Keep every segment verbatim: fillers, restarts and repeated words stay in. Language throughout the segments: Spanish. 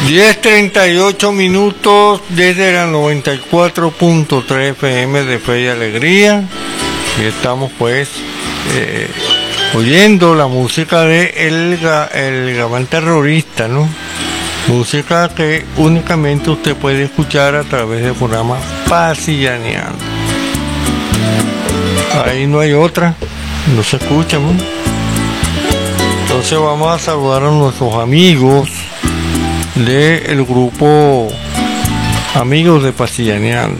diez treinta y ocho minutos desde la noventa y cuatro punto tres F M de Fe y Alegría. Y estamos pues eh, oyendo la música de El, el Gabán Terrorista, ¿no? Música que únicamente usted puede escuchar a través del programa Pasillaneando. Ahí no hay otra, no se escucha, ¿no? Entonces vamos a saludar a nuestros amigos del grupo Amigos de Pasillaneando.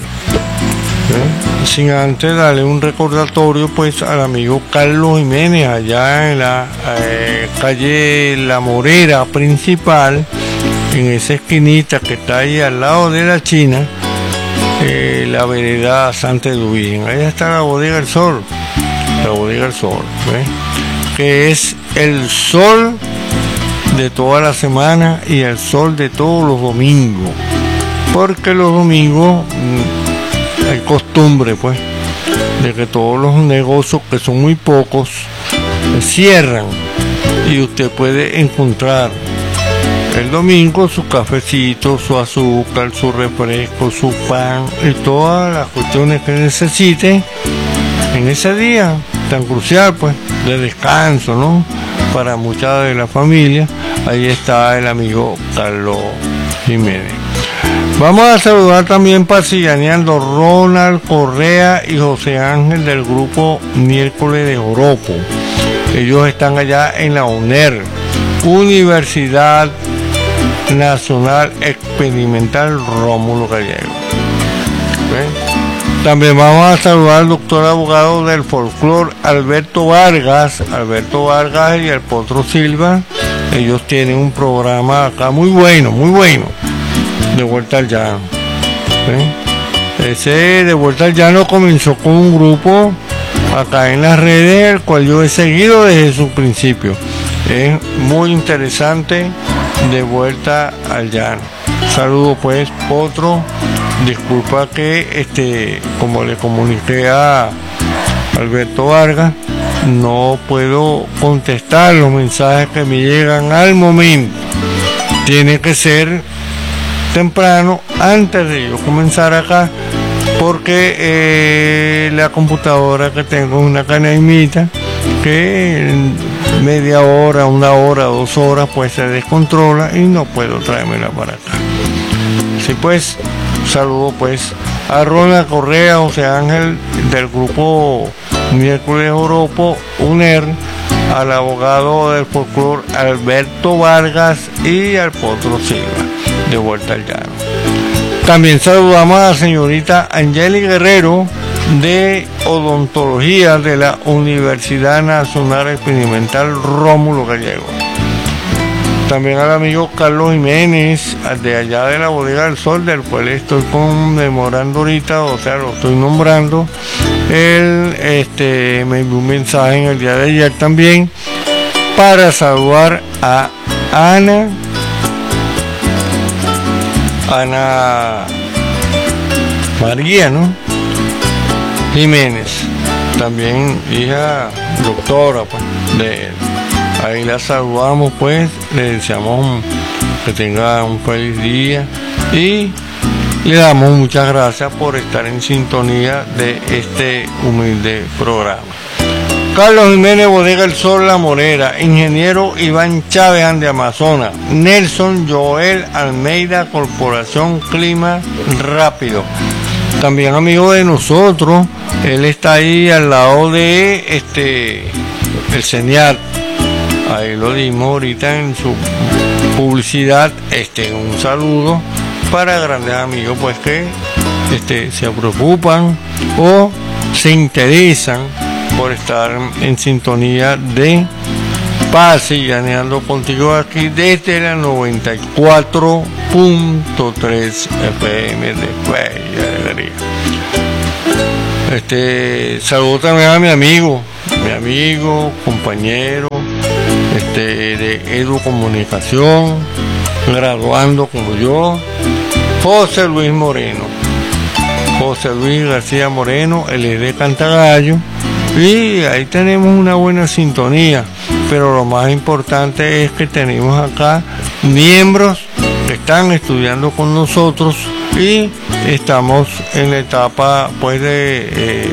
¿Eh? Sin antes darle un recordatorio pues al amigo Carlos Jiménez allá en la eh, calle La Morera principal, en esa esquinita que está ahí al lado de la China, eh, la vereda Santa Edwin. Ahí está la Bodega del Sol, la Bodega del Sol, ¿eh? Que es el sol de toda la semana y el sol de todos los domingos, porque los domingos mmm, hay costumbre pues de que todos los negocios, que son muy pocos, cierran y usted puede encontrar el domingo su cafecito, su azúcar, su refresco, su pan y todas las cuestiones que necesite en ese día tan crucial pues de descanso, ¿no? Para muchas de la familia. Ahí está el amigo Carlos Jiménez. Vamos a saludar también Pasillaneando Ronald Correa y José Ángel del grupo Miércoles de Joropo. Ellos están allá en la U N E R, Universidad Nacional Experimental Rómulo Gallego. ¿Okay? También vamos a saludar al doctor abogado del folclore Alberto Vargas, Alberto Vargas y el Potro Silva. Ellos tienen un programa acá muy bueno, muy bueno, de Vuelta al Llano. ¿Sí? Ese de Vuelta al Llano comenzó con un grupo acá en las redes, el cual yo he seguido desde su principio. Es muy interesante, de Vuelta al Llano. Saludos pues, Potro. Disculpa que, este, como le comuniqué a Alberto Vargas, no puedo contestar los mensajes que me llegan al momento. Tiene que ser temprano, antes de yo comenzar acá, porque eh, la computadora que tengo es una canaimita que en media hora, una hora, dos horas pues se descontrola y no puedo traérmela para acá. Sí, pues, saludo pues a Ronald Correa, José Ángel del grupo Miércoles de Joropo, U N E R, al abogado del folclore Alberto Vargas y al Potro Silva, de Vuelta al Llano. También saludamos a la señorita Angeli Guerrero de Odontología de la Universidad Nacional Experimental Rómulo Gallego. También al amigo Carlos Jiménez, de allá de la Bodega del Sol, del cual estoy conmemorando ahorita, o sea, lo estoy nombrando. Él este, me envió un mensaje en el día de ayer también para saludar a Ana, Ana María, ¿no? Jiménez, también hija doctora pues, de él. Ahí la saludamos pues, le deseamos que tenga un feliz día y le damos muchas gracias por estar en sintonía de este humilde programa. Carlos Jiménez, Bodega El Sol, La Morera. Ingeniero Iván Chávez, de Amazonas. Nelson Joel Almeida, Corporación Clima Rápido. También amigo de nosotros, él está ahí al lado de este el CENIAT. Ahí lo dimos ahorita en su publicidad. Este, un saludo para grandes amigos pues que este, se preocupan o se interesan por estar en sintonía de Pasillaneando contigo aquí desde la noventa y cuatro punto tres F M de Fe y Alegría. Este, saludo también a mi amigo, mi amigo, compañero este, de Educomunicación, graduando como yo, José Luis Moreno. José Luis García Moreno, él es de Cantagallo, y ahí tenemos una buena sintonía, pero lo más importante es que tenemos acá miembros que están están estudiando con nosotros y estamos en la etapa pues de, eh,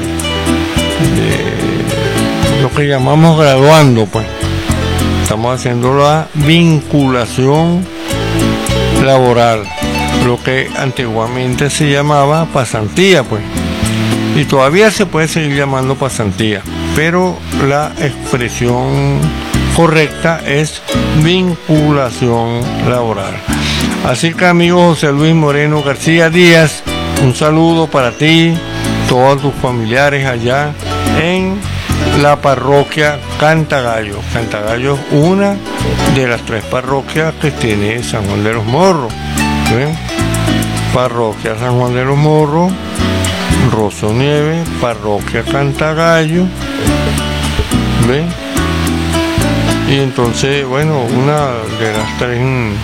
de lo que llamamos graduando, pues estamos haciendo la vinculación laboral, lo que antiguamente se llamaba pasantía, pues, y todavía se puede seguir llamando pasantía, pero la expresión correcta es vinculación laboral. Así que, amigo José Luis Moreno García Díaz, un saludo para ti, todos tus familiares allá en la parroquia Cantagallo. Cantagallo es una de las tres parroquias que tiene San Juan de los Morros. ¿Ven? Parroquia San Juan de los Morros, Rosso Nieve, parroquia Cantagallo. ¿Ven? Y entonces, bueno, una de las tres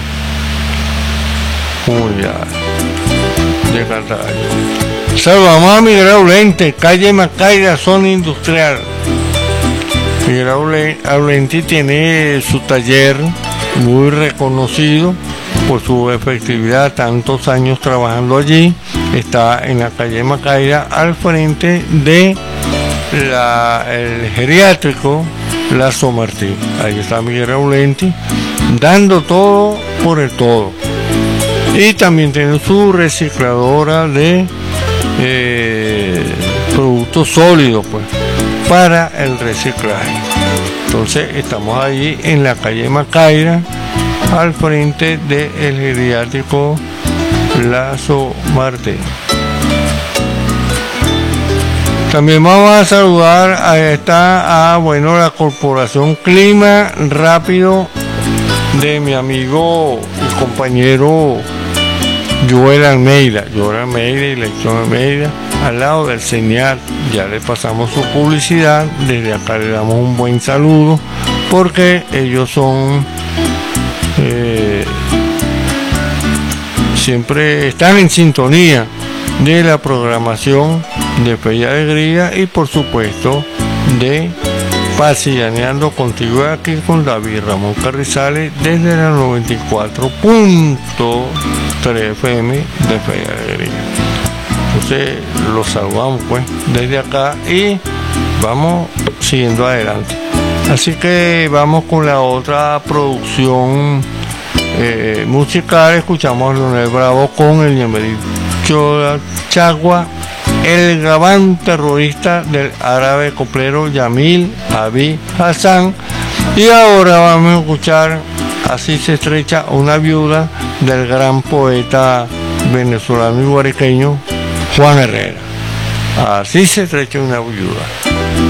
comunidades de Cantagallo. Saludamos a Miguel Aulente, calle Macaira, zona industrial. Miguel Aulente tiene su taller muy reconocido por su efectividad, tantos años trabajando allí. Está en la calle Macaira, al frente de la, el geriátrico Lazo Martín. Ahí está Miguel Aulente, dando todo por el todo. Y también tiene su recicladora de eh, productos sólidos, pues, para el reciclaje. Entonces estamos ahí en la calle Macaira, al frente del geriátrico Lazo Martín. También vamos a saludar a esta a bueno la corporación Clima Rápido de mi amigo y compañero Joel Almeida, Joel Almeida y Lección Almeida, al lado del señal. Ya le pasamos su publicidad, desde acá le damos un buen saludo, porque ellos son eh, siempre están en sintonía de la programación de Fe y Alegría y por supuesto de Paseaneando Contigo, aquí con David Ramón Carrizales desde la noventa y cuatro punto tres F M de Fe y Alegría. Entonces los saludamos pues desde acá y vamos siguiendo adelante. Así que vamos con la otra producción eh, musical. Escuchamos a Leonel Bravo con el Llamerito Chagua, el gabán terrorista del árabe coplero Yamil Abi Hassan. Y ahora vamos a escuchar Así se estrecha una viuda del gran poeta venezolano y guarequeño Juan Herrera. Así se estrecha una viuda.